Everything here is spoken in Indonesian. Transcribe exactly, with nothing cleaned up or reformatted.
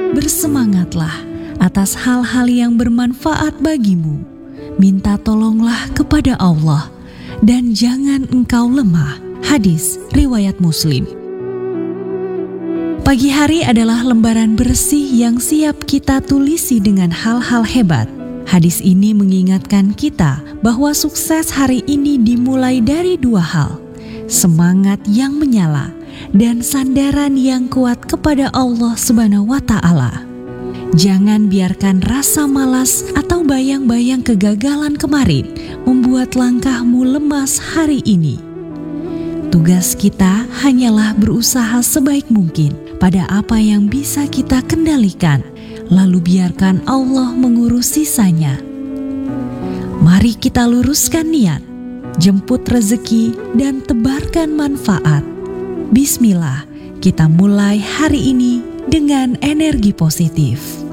Bersemangatlah atas hal-hal yang bermanfaat bagimu. Minta tolonglah kepada Allah dan jangan engkau lemah. Hadis riwayat Muslim. Pagi hari adalah lembaran bersih yang siap kita tulisi dengan hal-hal hebat. Hadis ini mengingatkan kita bahwa sukses hari ini dimulai dari dua hal: semangat yang menyala dan sandaran yang kuat kepada Allah Subhanahu wa Ta'ala. Jangan biarkan rasa malas atau bayang-bayang kegagalan kemarin membuat langkahmu lemas hari ini. Tugas kita hanyalah berusaha sebaik mungkin pada apa yang bisa kita kendalikan, lalu biarkan Allah mengurus sisanya. Mari kita luruskan niat, jemput rezeki dan tebarkan manfaat. Bismillah, kita mulai hari ini dengan energi positif.